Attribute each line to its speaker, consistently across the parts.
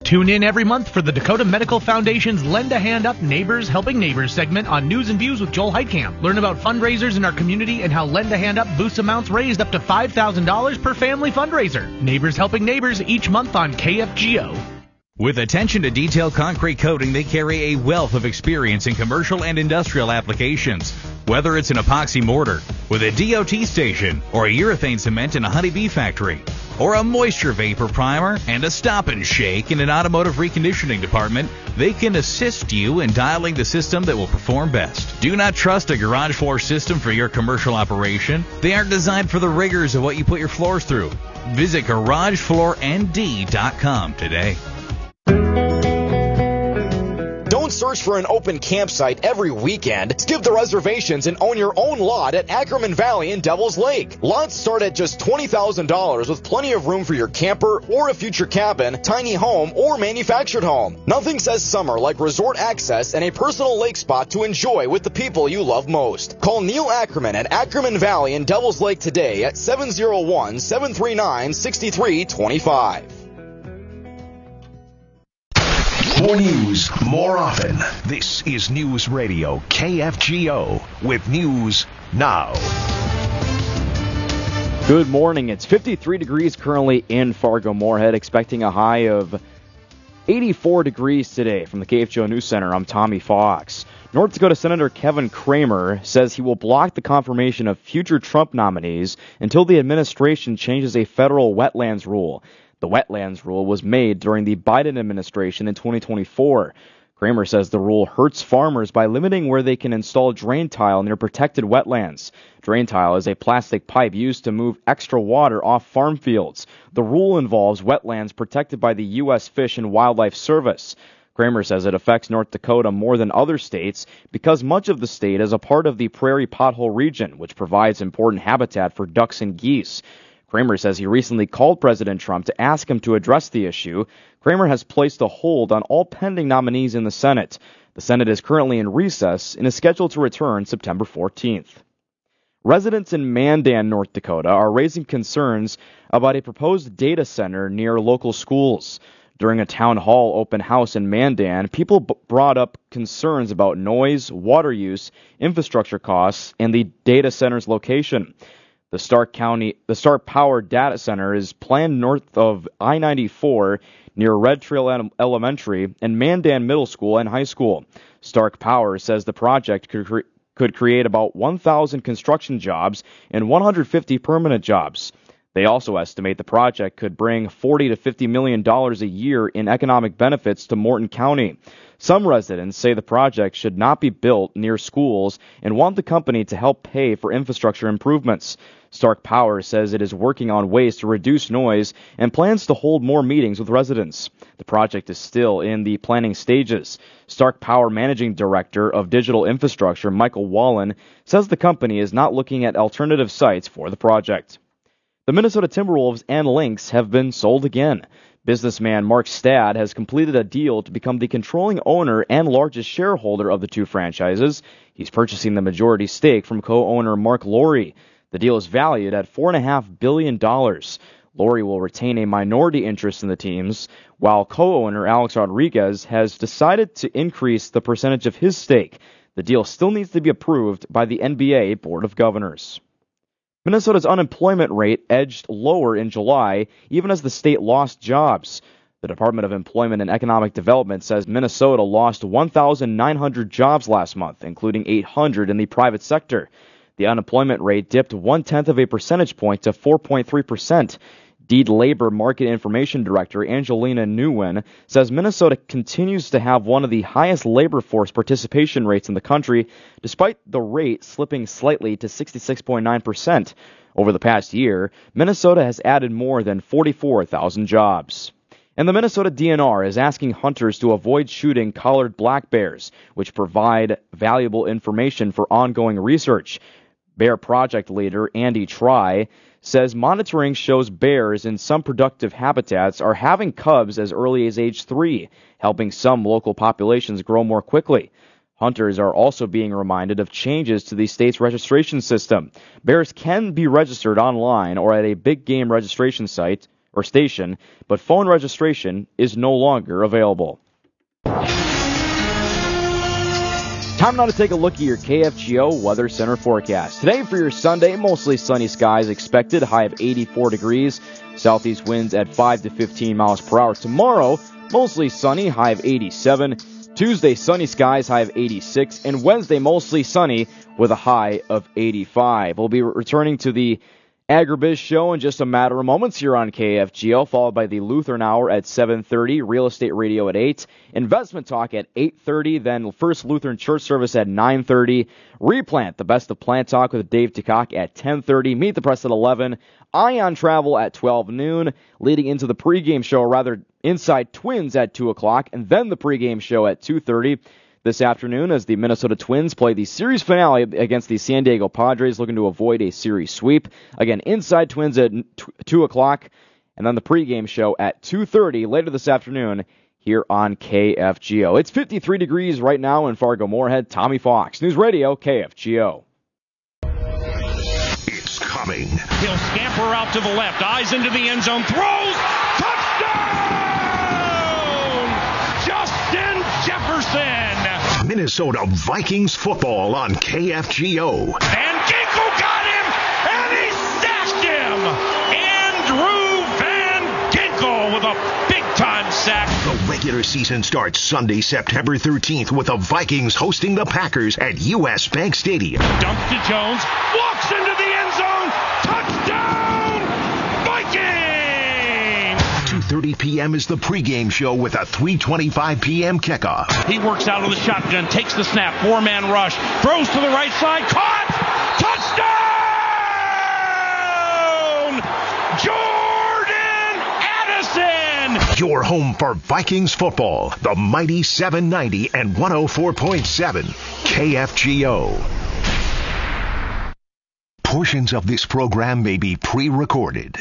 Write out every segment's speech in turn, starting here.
Speaker 1: Tune in every month for the Dakota Medical Foundation's Lend a Hand Up Neighbors Helping Neighbors segment on News and Views with Joel Heitkamp. Learn about fundraisers in our community and how Lend a Hand Up boosts amounts raised up to $5,000 per family fundraiser. Neighbors Helping Neighbors each month on KFGO.
Speaker 2: With attention to detail concrete coating, they carry a wealth of experience in commercial and industrial applications. Whether it's an epoxy mortar with a DOT station, or a urethane cement in a honeybee factory, or a moisture vapor primer and a stop and shake in an automotive reconditioning department, they can assist you in dialing the system that will perform best. Do not trust a garage floor system for your commercial operation. They aren't designed for the rigors of what you put your floors through. Visit GarageFloorND.com today.
Speaker 3: Don't search for an open campsite every weekend. Skip the reservations and own your own lot at Ackerman Valley in Devil's Lake. Lots start at just $20,000 with plenty of room for your camper or a future cabin, tiny home, or manufactured home. Nothing says summer like resort access and a personal lake spot to enjoy with the people you love most. Call Neil Ackerman at Ackerman Valley in Devil's Lake today at 701-739-6325.
Speaker 4: More news, more often. This is News Radio KFGO with News Now.
Speaker 5: Good morning. It's 53 degrees currently in Fargo-Moorhead, expecting a high of 84 degrees today. From the KFGO News Center, I'm Tommy Fox. North Dakota Senator Kevin Cramer says he will block the confirmation of future Trump nominees until the administration changes a federal wetlands rule. The wetlands rule was made during the Biden administration in 2024. Cramer says the rule hurts farmers by limiting where they can install drain tile near protected wetlands. Drain tile is a plastic pipe used to move extra water off farm fields. The rule involves wetlands protected by the U.S. Fish and Wildlife Service. Cramer says it affects North Dakota more than other states because much of the state is a part of the Prairie Pothole region, which provides important habitat for ducks and geese. Cramer says he recently called President Trump to ask him to address the issue. Cramer has placed a hold on all pending nominees in the Senate. The Senate is currently in recess and is scheduled to return September 14th. Residents in Mandan, North Dakota, are raising concerns about a proposed data center near local schools. During a town hall open house in Mandan, people brought up concerns about noise, water use, infrastructure costs, and the data center's location. The Stark Power Data Center is planned north of I-94 near Red Trail Elementary and Mandan Middle School and High School. Stark Power says the project could create about 1,000 construction jobs and 150 permanent jobs. They also estimate the project could bring $40 to $50 million a year in economic benefits to Morton County. Some residents say the project should not be built near schools and want the company to help pay for infrastructure improvements. Stark Power says it is working on ways to reduce noise and plans to hold more meetings with residents. The project is still in the planning stages. Stark Power Managing Director of Digital Infrastructure, Michael Wallen, says the company is not looking at alternative sites for the project. The Minnesota Timberwolves and Lynx have been sold again. Businessman Mark Stad has completed a deal to become the controlling owner and largest shareholder of the two franchises. He's purchasing the majority stake from co-owner Mark Lowry. The deal is valued at $4.5 billion. Lowry will retain a minority interest in the teams, while co-owner Alex Rodriguez has decided to increase the percentage of his stake. The deal still needs to be approved by the NBA Board of Governors. Minnesota's unemployment rate edged lower in July, even as the state lost jobs. The Department of Employment and Economic Development says Minnesota lost 1,900 jobs last month, including 800 in the private sector. The unemployment rate dipped 0.1 of a percentage point to 4.3%. Deed Labor Market Information Director Angelina Nguyen says Minnesota continues to have one of the highest labor force participation rates in the country, despite the rate slipping slightly to 66.9%. Over the past year, Minnesota has added more than 44,000 jobs. And the Minnesota DNR is asking hunters to avoid shooting collared black bears, which provide valuable information for ongoing research. Bear Project leader Andy Try says monitoring shows bears in some productive habitats are having cubs as early as age 3, helping some local populations grow more quickly. Hunters are also being reminded of changes to the state's registration system. Bears can be registered online or at a big game registration site, station, but phone registration is no longer available. Time now to take a look at your KFGO Weather Center forecast. Today for your Sunday, mostly sunny skies expected, high of 84 degrees. Southeast winds at 5 to 15 miles per hour. Tomorrow, mostly sunny, high of 87. Tuesday, sunny skies, high of 86. And Wednesday, mostly sunny with a high of 85. We'll be returning to the Agribiz show in just a matter of moments here on KFGO, followed by the Lutheran Hour at 7:30, Real Estate Radio at 8, Investment Talk at 8:30, then First Lutheran Church Service at 9:30, Replant, the Best of Plant Talk with Dave Tikok at 10:30, Meet the Press at 11, Ion Travel at 12 noon, leading into the pregame show, or rather Inside Twins at 2 o'clock, and then the pregame show at 2:30. This afternoon as the Minnesota Twins play the series finale against the San Diego Padres, looking to avoid a series sweep. Again, Inside Twins at 2 o'clock, and then the pregame show at 2:30 later this afternoon here on KFGO. It's 53 degrees right now in Fargo-Moorhead. Tommy Fox, News Radio, KFGO.
Speaker 4: It's coming.
Speaker 6: He'll scamper out to the left, eyes into the end zone, throws, touchdown! Justin Jefferson!
Speaker 4: Minnesota Vikings football on KFGO.
Speaker 6: And Ginkel got him, and he sacked him! Andrew Van Ginkel with a big-time sack.
Speaker 4: The regular season starts Sunday, September 13th with the Vikings hosting the Packers at U.S. Bank Stadium.
Speaker 6: Dumps to Jones, walks into the end zone, touchdown! Vikings!
Speaker 4: 2:30 p.m. is the pregame show with a 3:25 p.m. kickoff.
Speaker 6: He works out of the shotgun, takes the snap, four-man rush, throws to the right side, caught! Touchdown! Jordan Addison!
Speaker 4: Your home for Vikings football, the mighty 790 and 104.7 KFGO. Portions of this program may be pre-recorded.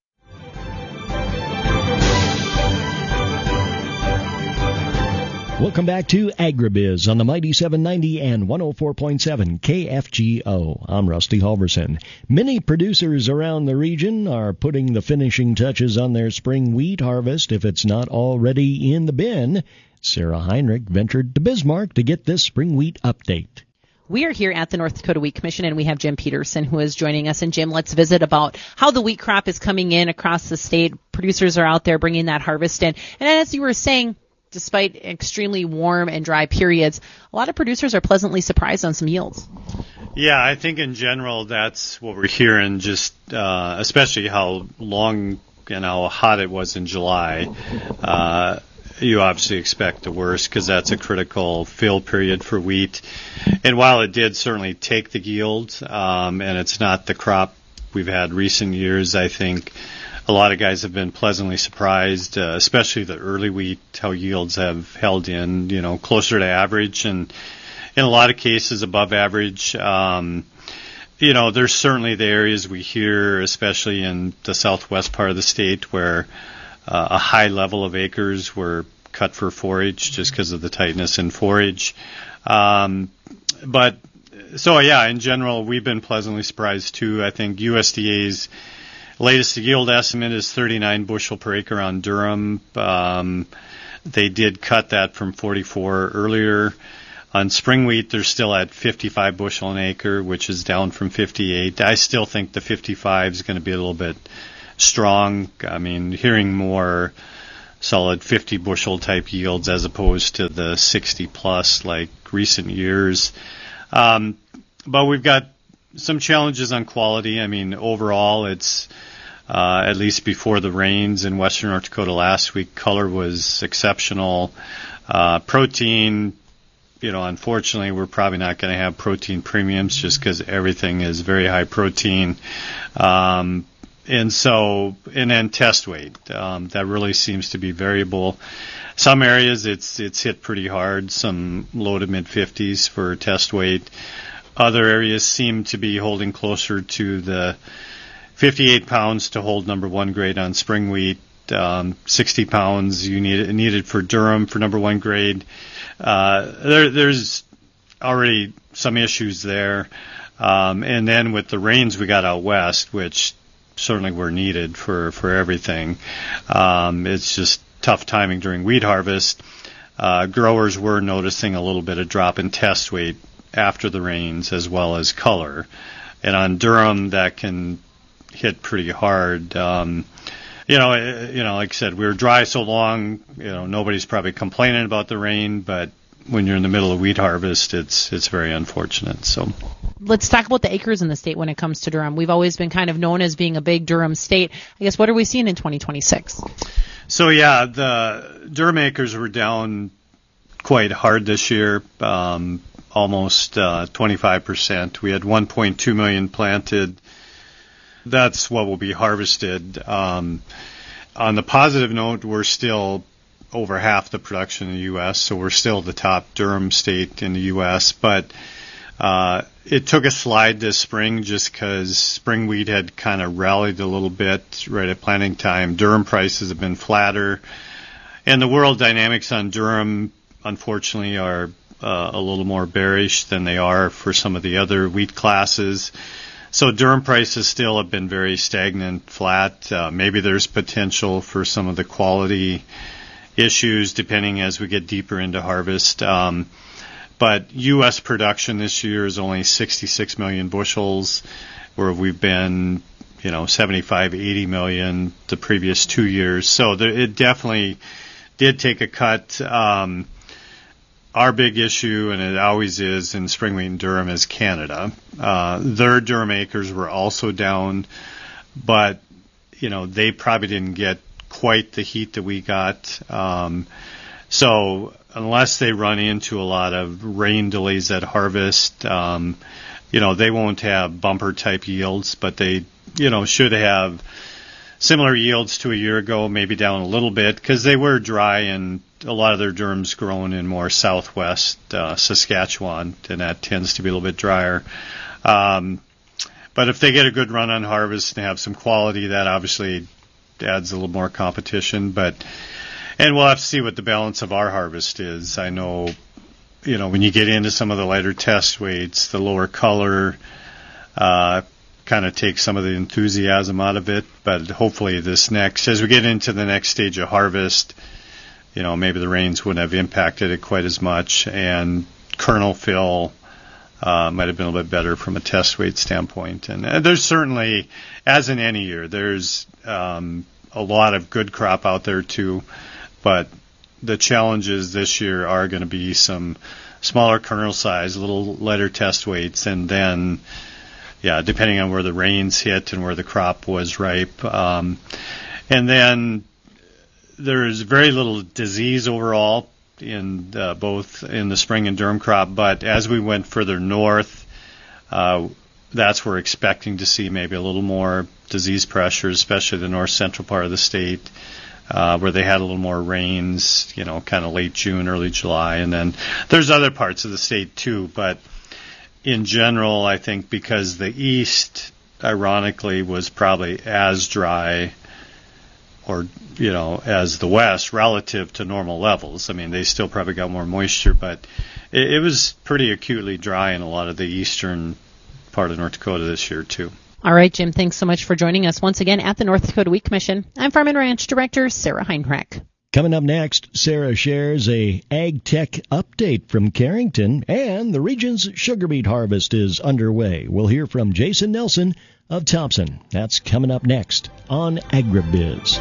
Speaker 7: Welcome back to Agribiz on the Mighty 790 and 104.7 KFGO. I'm Rusty Halverson. Many producers around the region are putting the finishing touches on their spring wheat harvest if it's not already in the bin. Sarah Heinrich ventured to Bismarck to get this spring wheat update.
Speaker 8: We are here at the North Dakota Wheat Commission, and we have Jim Peterson who is joining us. And Jim, let's visit about how the wheat crop is coming in across the state. Producers are out there bringing that harvest in. And as you were saying, despite extremely warm and dry periods, a lot of producers are pleasantly surprised on some yields.
Speaker 9: Yeah, I think in general that's what we're hearing, just especially how long and how hot it was in July. You obviously expect the worst because that's a critical fill period for wheat. And while it did certainly take the yield, and it's not the crop we've had recent years, I think a lot of guys have been pleasantly surprised, especially the early wheat, how yields have held in, closer to average and in a lot of cases above average. There's certainly the areas we hear, especially in the southwest part of the state, where a high level of acres were cut for forage just because of the tightness in forage. In general, we've been pleasantly surprised too. I think USDA's latest yield estimate is 39 bushel per acre on durum. They did cut that from 44 earlier. On spring wheat, they're still at 55 bushel an acre, which is down from 58. I still think the 55 is going to be a little bit strong. I mean, hearing more solid 50 bushel type yields as opposed to the 60 plus like recent years. But we've got some challenges on quality. I mean, overall, it's at least before the rains in western North Dakota last week, color was exceptional. Protein, unfortunately, we're probably not going to have protein premiums just because everything is very high protein. And then test weight, that really seems to be variable. Some areas it's hit pretty hard, some low to mid 50s for test weight. Other areas seem to be holding closer to the 58 pounds to hold number one grade on spring wheat, 60 pounds you needed for durum for number one grade. There's already some issues there. And then with the rains we got out west, which certainly were needed for everything. It's just tough timing during wheat harvest. Growers were noticing a little bit of drop in test weight after the rains, as well as color. And on durum, that can hit pretty hard. Like I said, we were dry so long, nobody's probably complaining about the rain, but when you're in the middle of wheat harvest, it's very unfortunate. So
Speaker 8: let's talk about the acres in the state when it comes to durum. We've always been kind of known as being a big durum state. I guess, what are we seeing in 2026?
Speaker 9: So, yeah, the durum acres were down quite hard this year, almost 25%. We had 1.2 million planted. That's what will be harvested. On the positive note, we're still over half the production in the U.S., so we're still the top durum state in the U.S., but it took a slide this spring just because spring wheat had kind of rallied a little bit right at planting time. Durum prices have been flatter, and the world dynamics on durum, unfortunately, are a little more bearish than they are for some of the other wheat classes. So durum prices still have been very stagnant, flat. Maybe there's potential for some of the quality issues depending as we get deeper into harvest. But U.S. production this year is only 66 million bushels, where we've been, 75, 80 million the previous 2 years. So it definitely did take a cut. Our big issue, and it always is in spring wheat and durum, is Canada. Their durum acres were also down, but, they probably didn't get quite the heat that we got. So unless they run into a lot of rain delays at harvest, they won't have bumper type yields, but they, should have similar yields to a year ago, maybe down a little bit, because they were dry and a lot of their durum's grown in more southwest Saskatchewan, and that tends to be a little bit drier. But if they get a good run on harvest and have some quality, that obviously adds a little more competition. And we'll have to see what the balance of our harvest is. I know, when you get into some of the lighter test weights, the lower color kind of takes some of the enthusiasm out of it. But hopefully as we get into the next stage of harvest, maybe the rains wouldn't have impacted it quite as much, and kernel fill might have been a little bit better from a test weight standpoint. And there's certainly, as in any year, there's a lot of good crop out there too, but the challenges this year are going to be some smaller kernel size, a little lighter test weights, and then, depending on where the rains hit and where the crop was ripe. And then there's very little disease overall in both in the spring and durum crop, but as we went further north, that's where we're expecting to see maybe a little more disease pressure, especially the north central part of the state, where they had a little more rains, kind of late June, early July. And then there's other parts of the state too, but in general, I think because the east, ironically, was probably as dry or, as the west relative to normal levels. I mean, they still probably got more moisture, but it was pretty acutely dry in a lot of the eastern part of North Dakota this year too.
Speaker 8: All right, Jim, thanks so much for joining us once again at the North Dakota Wheat Commission. I'm Farm and Ranch Director Sarah Heinrich.
Speaker 7: Coming up next, Sarah shares a ag tech update from Carrington, and the region's sugar beet harvest is underway. We'll hear from Jason Nelson of Thompson. That's coming up next on AgriBiz.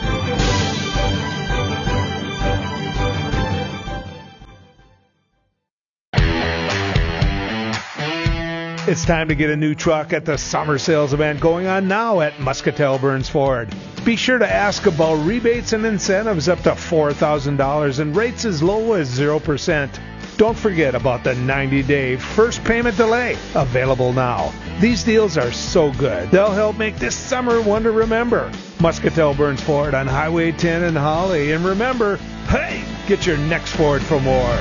Speaker 10: It's time to get a new truck at the summer sales event going on now at Muscatel Burns Ford. Be sure to ask about rebates and incentives up to $4,000 and rates as low as 0%. Don't forget about the 90-day first payment delay, available now. These deals are so good, they'll help make this summer one to remember. Muscatel Burns Ford on Highway 10 in Holly. And remember, hey, get your next Ford for more.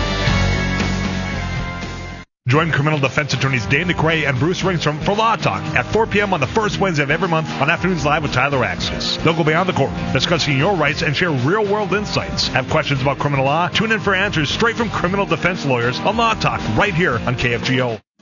Speaker 11: Join criminal defense attorneys Dave McRae and Bruce Ringstrom for Law Talk at 4 p.m. on the first Wednesday of every month on Afternoons Live with Tyler Axis. They'll go beyond the court, discussing your rights and share real-world insights. Have questions about criminal law? Tune in for answers straight from criminal defense lawyers on Law Talk right here on KFGO.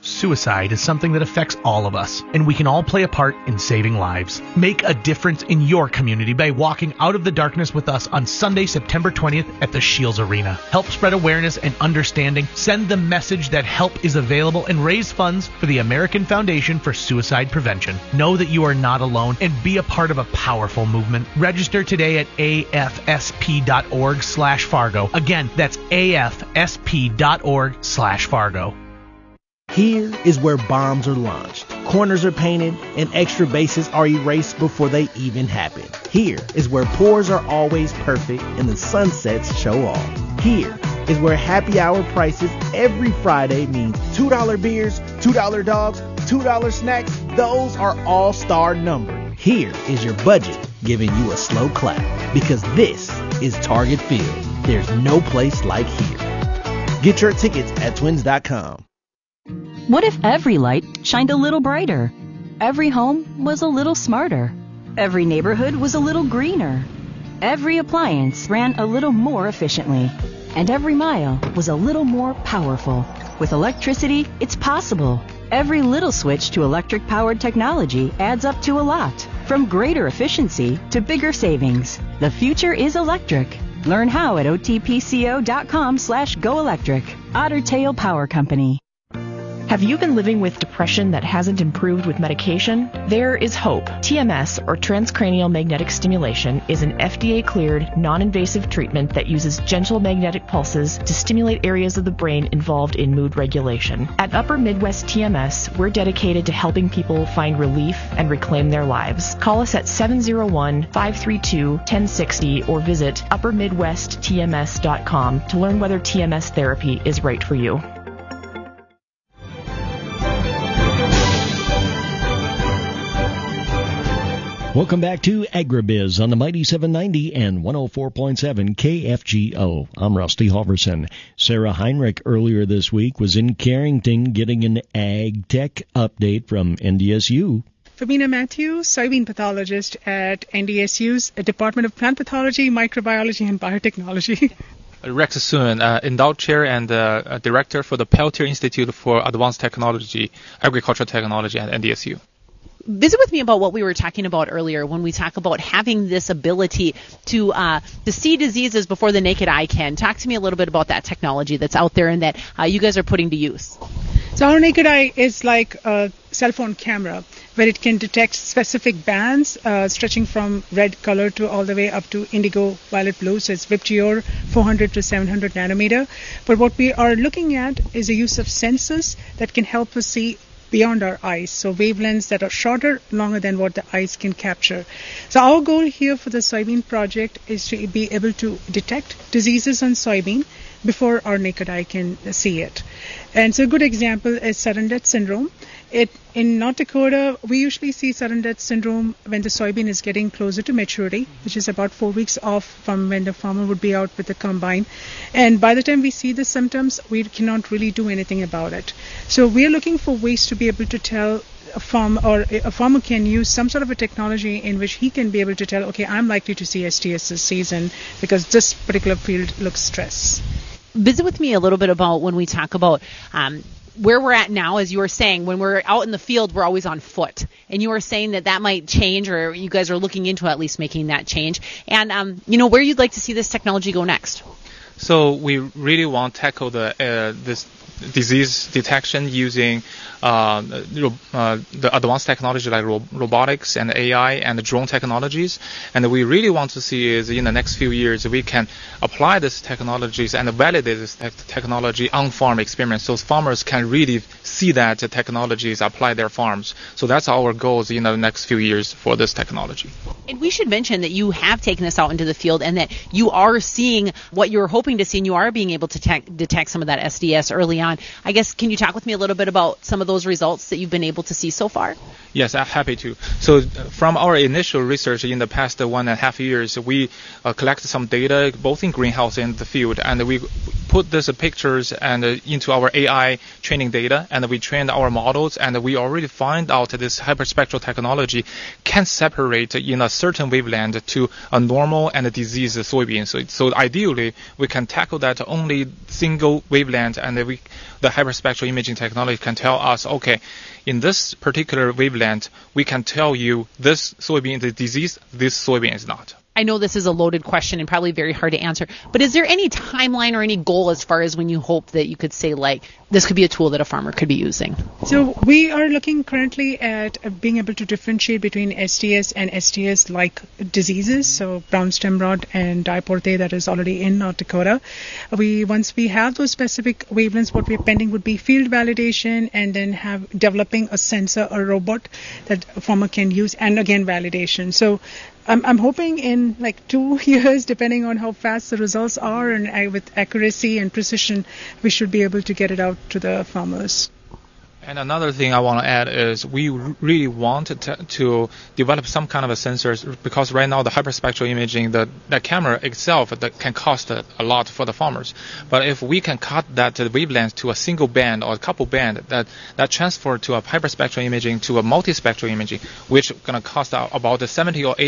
Speaker 1: Suicide is something that affects all of us, and we can all play a part in saving lives. Make a difference in your community by walking out of the darkness with us on Sunday, September 20th at the Shields Arena. Help spread awareness and understanding, send the message that help is available, and raise funds for the American Foundation for Suicide Prevention. Know that you are not alone and be a part of a powerful movement. Register today at afsp.org/Fargo. Again, that's afsp.org/Fargo.
Speaker 12: Here is where bombs are launched, corners are painted, and extra bases are erased before they even happen. Here is where pours are always perfect and the sunsets show off. Here is where happy hour prices every Friday means $2 beers, $2 dogs, $2 snacks. Those are all-star numbered. Here is your budget giving you a slow clap, because this is Target Field. There's no place like here. Get your tickets at twins.com.
Speaker 13: What if every light shined a little brighter? Every home was a little smarter. Every neighborhood was a little greener. Every appliance ran a little more efficiently. And every mile was a little more powerful. With electricity, it's possible. Every little switch to electric-powered technology adds up to a lot. From greater efficiency to bigger savings. The future is electric. Learn how at otpco.com/goelectric. Otter Tail Power Company.
Speaker 14: Have you been living with depression that hasn't improved with medication? There is hope. TMS, or transcranial magnetic stimulation, is an FDA-cleared, non-invasive treatment that uses gentle magnetic pulses to stimulate areas of the brain involved in mood regulation. At Upper Midwest TMS, we're dedicated to helping people find relief and reclaim their lives. Call us at 701-532-1060 or visit uppermidwesttms.com to learn whether TMS therapy is right for you.
Speaker 7: Welcome back to Agribiz on the Mighty 790 and 104.7 KFGO. I'm Rusty Halverson. Sarah Heinrich earlier this week was in Carrington getting an ag tech update from NDSU.
Speaker 15: Fabina Matthew, soybean pathologist at NDSU's Department of Plant Pathology, Microbiology, and Biotechnology.
Speaker 16: Rex Soon, endowed chair and director for the Peltier Institute for Advanced Technology, Agricultural Technology at NDSU.
Speaker 8: Visit with me about what we were talking about earlier when we talk about having this ability to see diseases before the naked eye can. Talk to me a little bit about that technology that's out there and that you guys are putting to use.
Speaker 15: So our naked eye is like a cell phone camera where it can detect specific bands stretching from red color to all the way up to indigo violet blue. So it's VIPGEOR 400 to 700 nanometer. But what we are looking at is the use of sensors that can help us see beyond our eyes, so wavelengths that are shorter, longer than what the eyes can capture. So our goal here for the soybean project is to be able to detect diseases on soybean before our naked eye can see it. And so a good example is sudden death syndrome. In North Dakota, we usually see sudden death syndrome when the soybean is getting closer to maturity, which is about 4 weeks off from when the farmer would be out with the combine. And by the time we see the symptoms, we cannot really do anything about it. So we are looking for ways to be able to tell a farmer can use some sort of a technology in which he can be able to tell, okay, I'm likely to see STS this season because this particular field looks stressed.
Speaker 8: Visit with me a little bit about when we talk about where we're at now. As you were saying, when we're out in the field, we're always on foot. And you were saying that might change, or you guys are looking into at least making that change. And, where you'd like to see this technology go next?
Speaker 16: So we really want to tackle this disease detection using the advanced technology like robotics and AI and drone technologies. And we really want to see is in the next few years we can apply these technologies and validate this technology on farm experiments, so farmers can really see that the technologies apply their farms. So that's our goals in the next few years for this technology.
Speaker 8: And we should mention that you have taken this out into the field and that you are seeing what you were hoping to see, and you are being able to detect some of that SDS early on. I guess, can you talk with me a little bit about some of those results that you've been able to see so far?
Speaker 16: Yes, I'm happy to. So from our initial research in the past 1.5 years, we collected some data both in greenhouse and the field, and we put these pictures and into our AI training data, and we trained our models, and we already find out this hyperspectral technology can separate in a certain wavelength to a normal and a diseased soybean. So ideally, we can tackle that only single wavelength, and the hyperspectral imaging technology can tell us, okay, in this particular wavelength, we can tell you this soybean is diseased, this soybean is not.
Speaker 8: I know this is a loaded question and probably very hard to answer, but is there any timeline or any goal as far as when you hope that you could say, like, this could be a tool that a farmer could be using?
Speaker 15: So we are looking currently at being able to differentiate between STS and STS-like diseases, so brown stem rot and diporthe that is already in North Dakota. Once we have those specific wavelengths, what we're pending would be field validation and then developing a sensor or robot that a farmer can use, and again validation. So I'm hoping in like 2 years, depending on how fast the results are, and with accuracy and precision, we should be able to get it out to the farmers.
Speaker 16: And another thing I want to add is we really want to develop some kind of a sensors, because right now the hyperspectral imaging, the camera itself, that can cost a lot for the farmers. But if we can cut that wavelength to a single band or a couple band, that transfer to a hyperspectral imaging to a multispectral imaging, which is going to cost about 70 or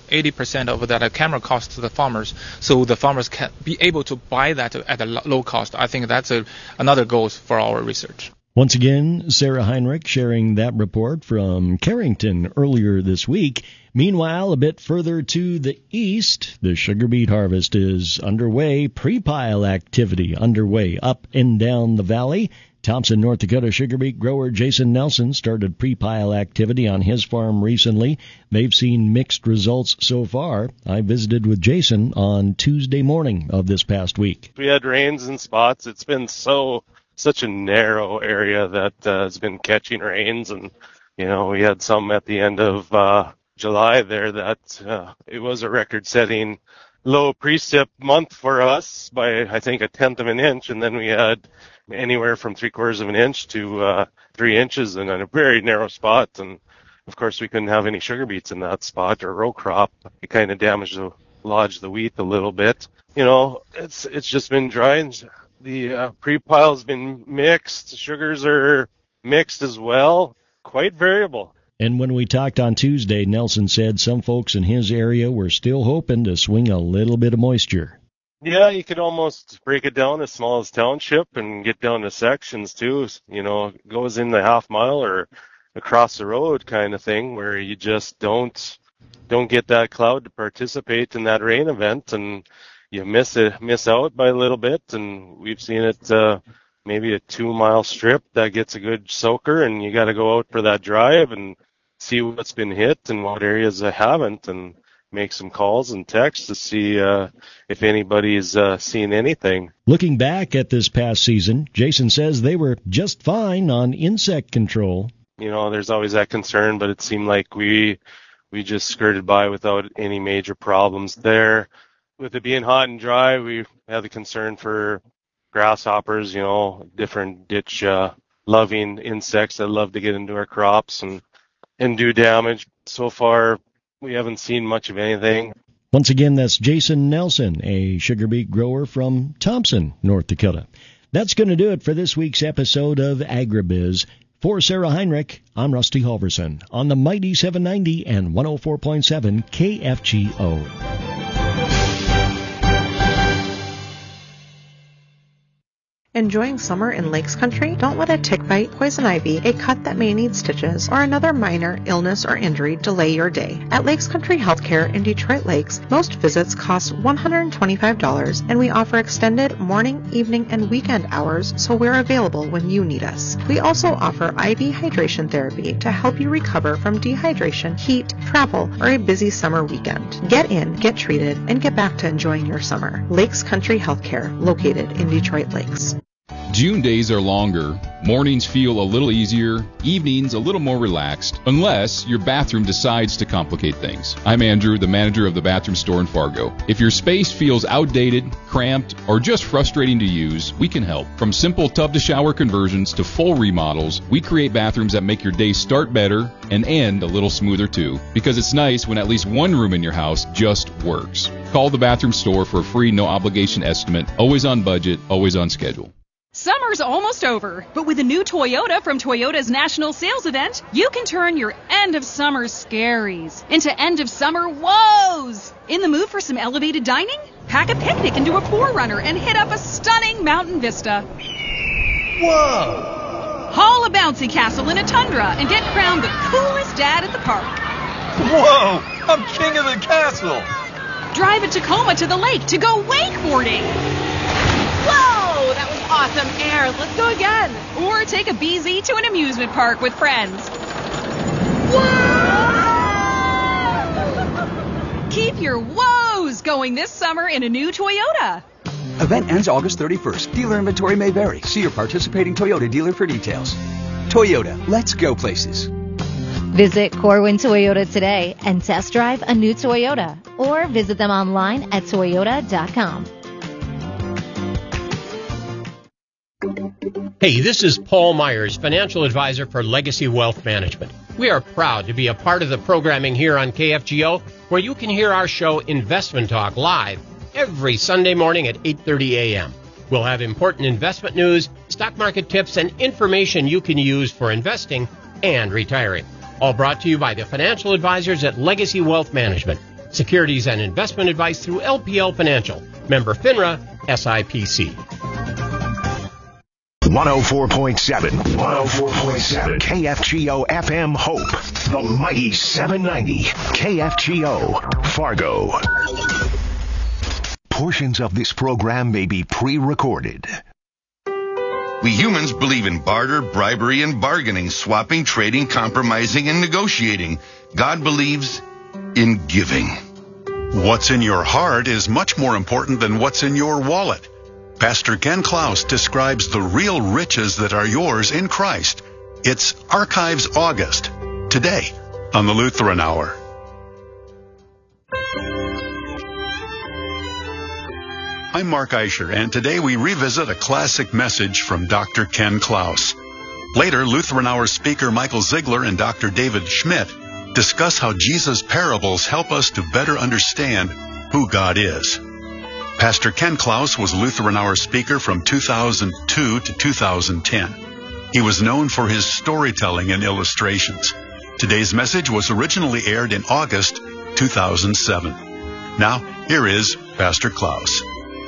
Speaker 16: 80% of that camera cost to the farmers, so the farmers can be able to buy that at a low cost. I think that's another goal for our research.
Speaker 7: Once again, Sarah Heinrich sharing that report from Carrington earlier this week. Meanwhile, a bit further to the east, the sugar beet harvest is underway. Pre-pile activity underway up and down the valley. Thompson, North Dakota sugar beet grower Jason Nelson started pre-pile activity on his farm recently. They've seen mixed results so far. I visited with Jason on Tuesday morning of this past week.
Speaker 17: We had rains in spots. It's been such a narrow area that has been catching rains, and we had some at the end of July there that it was a record-setting low precip month for us by I think 1/10 of an inch, and then we had anywhere from 3/4 of an inch to 3 inches in a very narrow spot. And of course we couldn't have any sugar beets in that spot or row crop. It kind of lodged the wheat a little bit. It's just been dry, and the pre-pile's been mixed. Sugars are mixed as well, quite variable.
Speaker 7: And when we talked on Tuesday, Nelson said some folks in his area were still hoping to swing a little bit of moisture.
Speaker 17: Yeah, you could almost break it down as small as township and get down to sections too. It goes in the half mile or across the road kind of thing, where you just don't get that cloud to participate in that rain event, and you miss out by a little bit. And we've seen it maybe a 2-mile strip that gets a good soaker, and you got to go out for that drive and see what's been hit and what areas haven't, and make some calls and texts to see if anybody's seen anything.
Speaker 7: Looking back at this past season, Jason says they were just fine on insect control.
Speaker 17: There's always that concern, but it seemed like we just skirted by without any major problems there. With it being hot and dry, we have the concern for grasshoppers, different ditch loving insects that love to get into our crops and do damage. So far, we haven't seen much of anything.
Speaker 7: Once again, that's Jason Nelson, a sugar beet grower from Thompson, North Dakota. That's going to do it for this week's episode of AgriBiz. For Sarah Heinrich, I'm Rusty Halverson on the Mighty 790 and 104.7 KFGO.
Speaker 18: Enjoying summer in Lakes Country? Don't let a tick bite, poison ivy, a cut that may need stitches, or another minor illness or injury delay your day. At Lakes Country Healthcare in Detroit Lakes, most visits cost $125, and we offer extended morning, evening, and weekend hours, so we're available when you need us. We also offer IV hydration therapy to help you recover from dehydration, heat, travel, or a busy summer weekend. Get in, get treated, and get back to enjoying your summer. Lakes Country Healthcare, located in Detroit Lakes.
Speaker 19: June days are longer, mornings feel a little easier, evenings a little more relaxed, unless your bathroom decides to complicate things. I'm Andrew, the manager of the bathroom store in Fargo. If your space feels outdated, cramped, or just frustrating to use, we can help. From simple tub-to-shower conversions to full remodels, we create bathrooms that make your day start better and end a little smoother too, because it's nice when at least one room in your house just works. Call the bathroom store for a free no-obligation estimate, always on budget, always on schedule.
Speaker 20: Summer's almost over, but with a new Toyota from Toyota's National Sales Event, you can turn your end-of-summer scaries into end-of-summer woes. In the mood for some elevated dining? Pack a picnic into a 4Runner and hit up a stunning mountain vista.
Speaker 21: Whoa!
Speaker 20: Haul a bouncy castle in a Tundra and get crowned the coolest dad at the park.
Speaker 21: Whoa! I'm king of the castle!
Speaker 20: Drive a Tacoma to the lake to go wakeboarding.
Speaker 22: Whoa! That was awesome air. Let's go again.
Speaker 20: Or take a BZ to an amusement park with friends. Whoa! Keep your woes going this summer in a new Toyota.
Speaker 23: Event ends August 31st. Dealer inventory may vary. See your participating Toyota dealer for details. Toyota, let's go places.
Speaker 24: Visit Corwin Toyota today and test drive a new Toyota, or visit them online at toyota.com.
Speaker 25: Hey, this is Paul Myers, financial advisor for Legacy Wealth Management. We are proud to be a part of the programming here on KFGO, where you can hear our show Investment Talk live every Sunday morning at 8:30 a.m. We'll have important investment news, stock market tips, and information you can use for investing and retiring. All brought to you by the financial advisors at Legacy Wealth Management. Securities and investment advice through LPL Financial. Member FINRA, SIPC.
Speaker 4: 104.7 KFGO FM Hope, the mighty 790 KFGO Fargo. Portions of this program may be pre-recorded.
Speaker 26: We humans believe in barter, bribery, and bargaining, swapping, trading, compromising, and negotiating. God believes in giving.
Speaker 27: What's in your heart is much more important than what's in your wallet. Pastor Ken Klaus describes the real riches that are yours in Christ. It's Archives August, today on the Lutheran Hour. I'm Mark Eicher, and today we revisit a classic message from Dr. Ken Klaus. Later, Lutheran Hour speaker Michael Ziegler and Dr. David Schmidt discuss how Jesus' parables help us to better understand who God is. Pastor Ken Klaus was Lutheran Hour speaker from 2002 to 2010. He was known for his storytelling and illustrations. Today's message was originally aired in August 2007. Now, here is Pastor Klaus.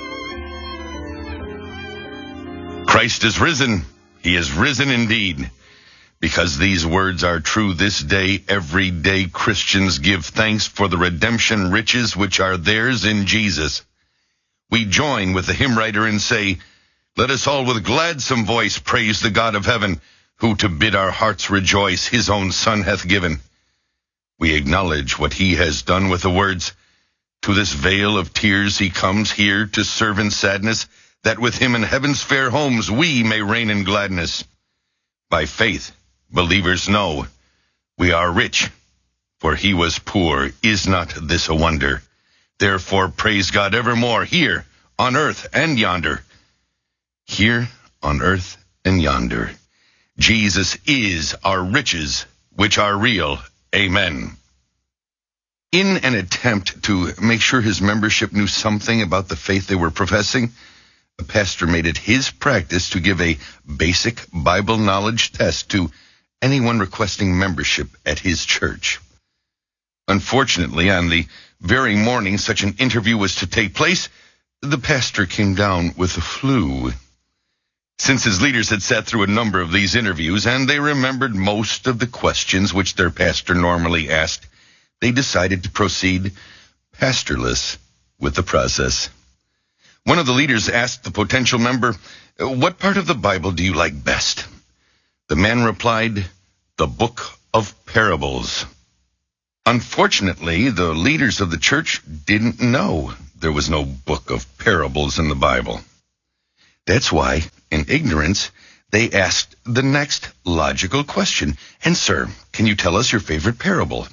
Speaker 26: Christ is risen. He is risen indeed. Because these words are true this day, every day Christians give thanks for the redemption riches which are theirs in Jesus. We join with the hymn writer and say, let us all with gladsome voice praise the God of heaven, who to bid our hearts rejoice his own Son hath given. We acknowledge what he has done with the words, to this vale of tears he comes here to serve in sadness, that with him in heaven's fair homes we may reign in gladness. By faith, believers know we are rich, for he was poor. Is not this a wonder? Therefore praise God evermore, here on earth and yonder. Here on earth and yonder. Jesus is our riches, which are real. Amen. In an attempt to make sure his membership knew something about the faith they were professing, a pastor made it his practice to give a basic Bible knowledge test to anyone requesting membership at his church. Unfortunately, on the very morning such an interview was to take place, the pastor came down with the flu. Since his leaders had sat through a number of these interviews and they remembered most of the questions which their pastor normally asked, they decided to proceed pastorless with the process. One of the leaders asked the potential member, what part of the Bible do you like best? The man replied, the book of parables. Unfortunately, the leaders of the church didn't know there was no book of parables in the Bible. That's why, In ignorance, they asked the next logical question. And, sir, can you tell us your favorite parable?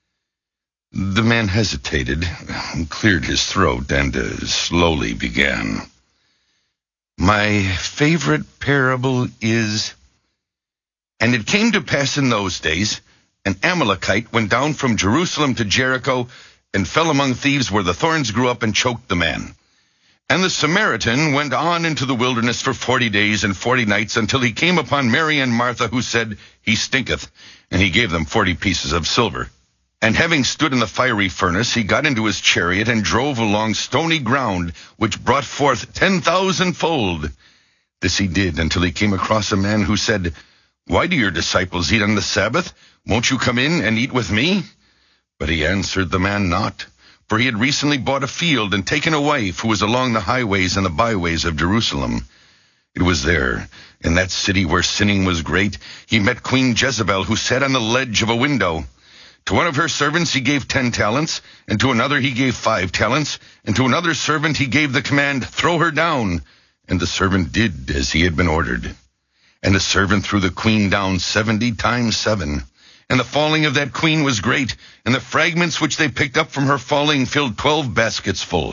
Speaker 26: The man hesitated, cleared his throat, and slowly began. My favorite parable is... And it came to pass in those days, an Amalekite went down from Jerusalem to Jericho and fell among thieves where the thorns grew up and choked the man. And the Samaritan went on into the wilderness for 40 days and 40 nights until he came upon Mary and Martha, who said, He stinketh. And he gave them 40 pieces of silver. And having stood in the fiery furnace, he got into his chariot and drove along stony ground, which brought forth 10,000-fold. This he did until he came across a man who said, Why do your disciples eat on the Sabbath? Won't you come in and eat with me? But he answered the man not, for he had recently bought a field and taken a wife who was along the highways and the byways of Jerusalem. It was there, in that city where sinning was great, he met Queen Jezebel, who sat on the ledge of a window. To one of her servants he gave 10 talents, and to another he gave 5 talents, and to another servant he gave the command, Throw her down. And the servant did as he had been ordered. And the servant threw the queen down 70 times 7. And the falling of that queen was great, and the fragments which they picked up from her falling filled 12 baskets full.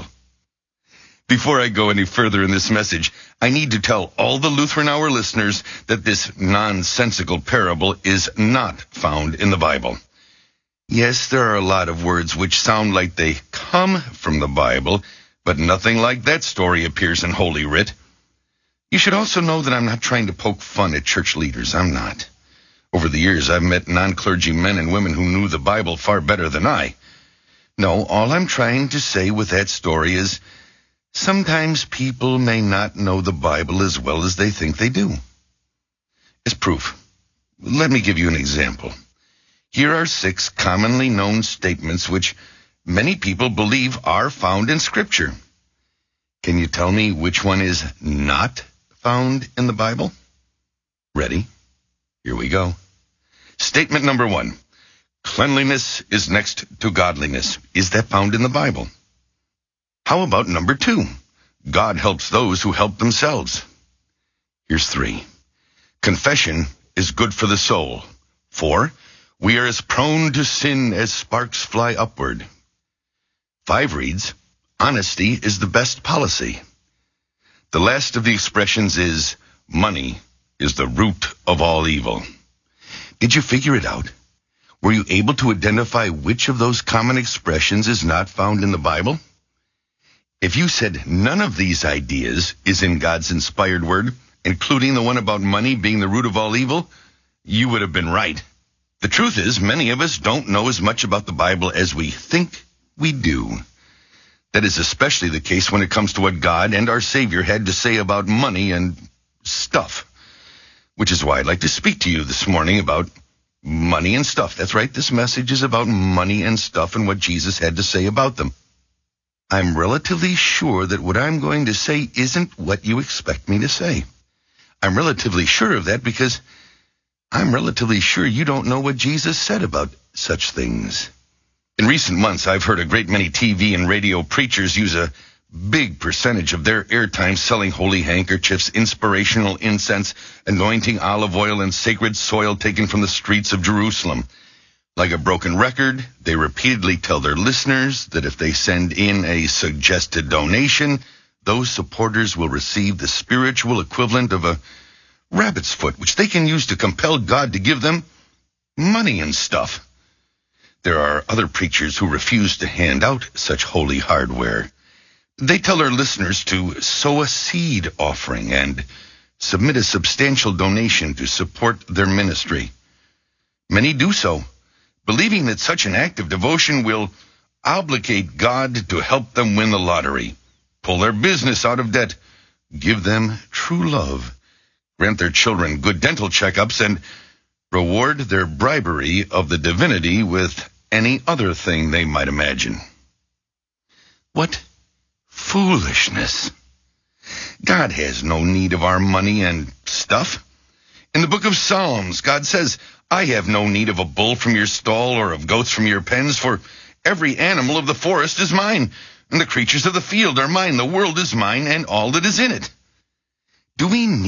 Speaker 26: Before I go any further in this message, I need to tell all the Lutheran Hour listeners that this nonsensical parable is not found in the Bible. Yes, there are a lot of words which sound like they come from the Bible, but nothing like that story appears in Holy Writ. You should also know that I'm not trying to poke fun at church leaders. I'm not. Over the years, I've met non-clergy men and women who knew the Bible far better than I. No, all I'm trying to say with that story is sometimes people may not know the Bible as well as they think they do. As proof, let me give you an example. Here are 6 commonly known statements which many people believe are found in Scripture. Can you tell me which one is not found in the Bible? Ready? Here we go. Statement number 1. Cleanliness is next to godliness. Is that found in the Bible? How about number 2? God helps those who help themselves. Here's 3. Confession is good for the soul. 4. We are as prone to sin as sparks fly upward. 5 reads, honesty is the best policy. The last of the expressions is, money is the root of all evil. Did you figure it out? Were you able to identify which of those common expressions is not found in the Bible? If you said none of these ideas is in God's inspired word, including the one about money being the root of all evil, you would have been right. The truth is, many of us don't know as much about the Bible as we think we do. That is especially the case when it comes to what God and our Savior had to say about money and stuff. Which is why I'd like to speak to you this morning about money and stuff. That's right, this message is about money and stuff and what Jesus had to say about them. I'm relatively sure that what I'm going to say isn't what you expect me to say. I'm relatively sure of that because I'm relatively sure you don't know what Jesus said about such things. In recent months, I've heard a great many TV and radio preachers use a big percentage of their airtime selling holy handkerchiefs, inspirational incense, anointing olive oil, and sacred soil taken from the streets of Jerusalem. Like a broken record, they repeatedly tell their listeners that if they send in a suggested donation, those supporters will receive the spiritual equivalent of a rabbit's foot, which they can use to compel God to give them money and stuff. There are other preachers who refuse to hand out such holy hardware. They tell their listeners to sow a seed offering and submit a substantial donation to support their ministry. Many do so, believing that such an act of devotion will obligate God to help them win the lottery, pull their business out of debt, give them true love, grant their children good dental checkups, and reward their bribery of the divinity with any other thing they might imagine. What foolishness! God has no need of our money and stuff. In the book of Psalms, God says, I have no need of a bull from your stall or of goats from your pens, for every animal of the forest is mine, and the creatures of the field are mine. The world is mine, and all that is in it. Do we need